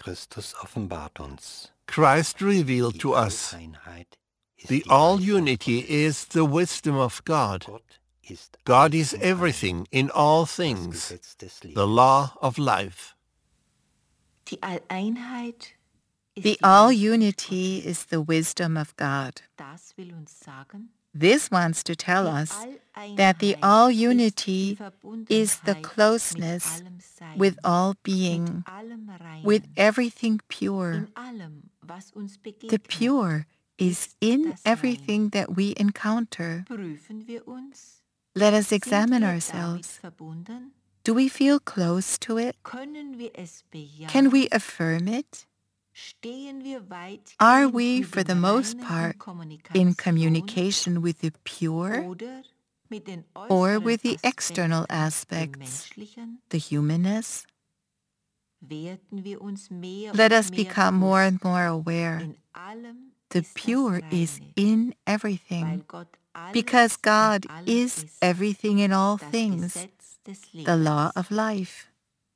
Christus offenbart uns. Christ revealed to us. The all-unity is the wisdom of God. God is everything in all things, the law of life. The all-unity is the wisdom of God. This wants to tell us that the all-unity is the closeness with all being, with everything pure. The pure is in everything that we encounter. Let us examine ourselves. Do we feel close to it? Can we affirm it? Are we, for the most part, in communication with the pure or with the external aspects, the humanness? Let us become more and more aware. The pure is in everything, because God is everything in all things, the law of life.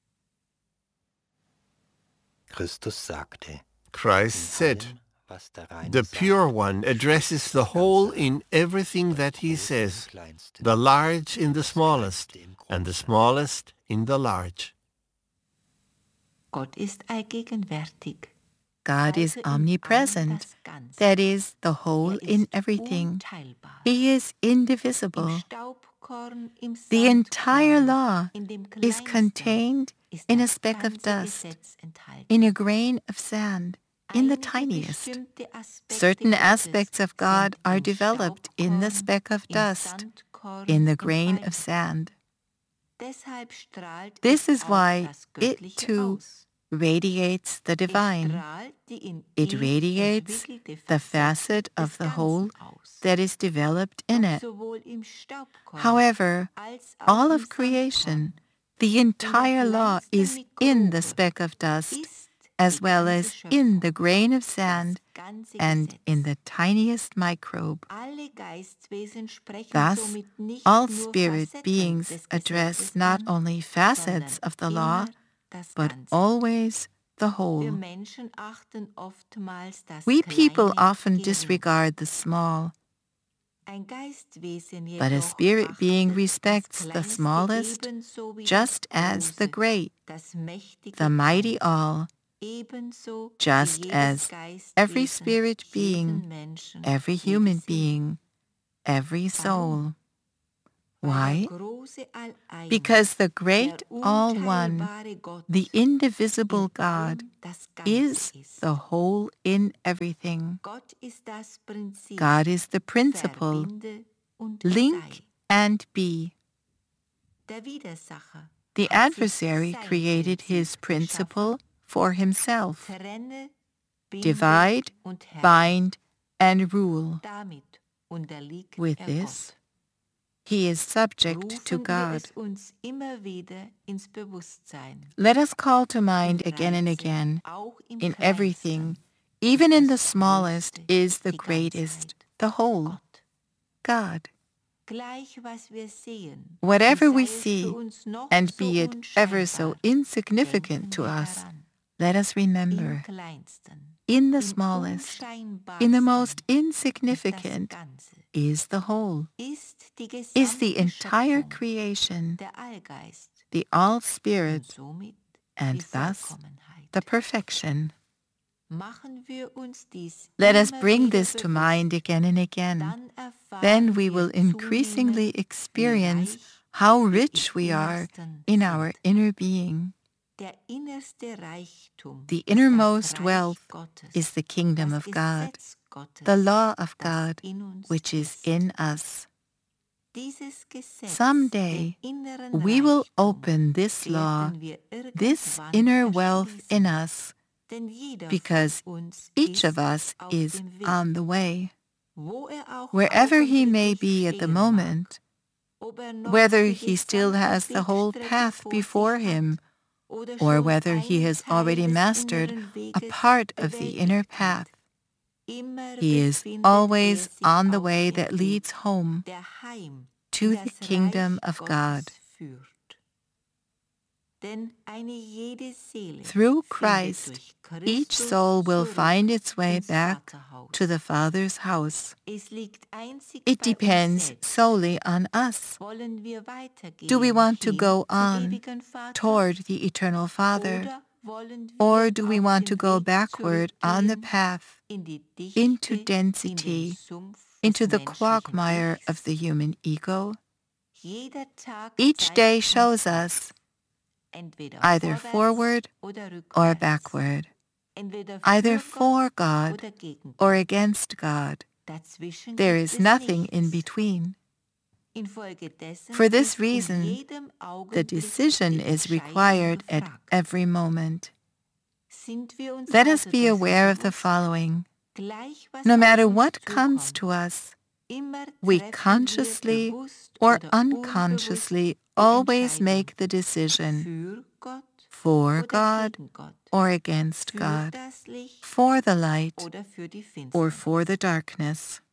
Christ said, the pure one addresses the whole in everything that he says, the large in the smallest, and the smallest in the large. God is omnipresent, that is, the whole in everything. He is indivisible. The entire law is contained in a speck of dust, in a grain of sand, in the tiniest. Certain aspects of God are developed in the speck of dust, in the grain of sand. This is why it too radiates the divine. It radiates the facet of the whole that is developed in it. However, all of creation, the entire law is in the speck of dust, as well as in the grain of sand and in the tiniest microbe. Thus, all spirit beings address not only facets of the law, but always the whole. We people often disregard the small, but a spirit being respects the smallest just as the great, the mighty all, just as every spirit being, every human being, every soul. Why? Because the great All-One, the indivisible God, is the whole in everything. God is the principle, link and be. The adversary created his principle for himself. Divide, bind, and rule. With this, he is subject to God. Let us call to mind again and again, in everything, even in the smallest, is the greatest, the whole, God. Whatever we see, and be it ever so insignificant to us, let us remember, in the smallest, in the most insignificant, is the whole, is the entire creation, the all-spirit, and thus the perfection. Let us bring this to mind again and again. Then we will increasingly experience how rich we are in our inner being. The innermost wealth is the kingdom of God, the law of God, which is in us. Someday, we will open this law, this inner wealth in us, because each of us is on the way. Wherever he may be at the moment, whether he still has the whole path before him, or whether he has already mastered a part of the inner path, he is always on the way that leads home to the kingdom of God. Through Christ, each soul will find its way back to the Father's house. It depends solely on us. Do we want to go on toward the Eternal Father, or do we want to go backward on the path into density, into the quagmire of the human ego? Each day shows us either forward or backward, either for God or against God. There is nothing in between. For this reason, the decision is required at every moment. Let us be aware of the following. No matter what comes to us, we consciously or unconsciously always make the decision for God or against God, for the light or for the darkness.